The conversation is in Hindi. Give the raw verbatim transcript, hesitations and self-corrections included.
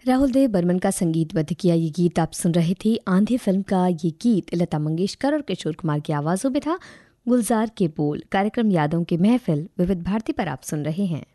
राहुल देव बर्मन का संगीतबद्ध किया ये गीत आप सुन रहे थे। आंधी फिल्म का ये गीत लता मंगेशकर और किशोर कुमार की आवाज़ों में था। गुलजार के बोल। कार्यक्रम यादों की महफिल विविध भारती पर आप सुन रहे हैं।